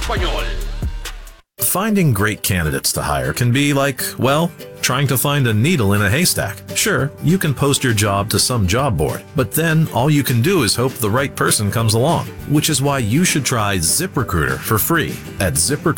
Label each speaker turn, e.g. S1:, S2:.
S1: Espanyol.
S2: Finding great candidates to hire can be like, well, trying to find a needle in a haystack. Sure, you can post your job to some job board, but then all you can do is hope the right person comes along, which is why you should try ZipRecruiter for free at ZipRecruiter.